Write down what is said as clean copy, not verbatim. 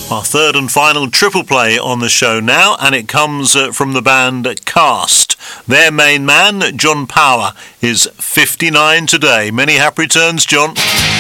Our third and final triple play on the show now, and it comes from the band Cast. Their main man, John Power, is 59 today. Many happy returns, John.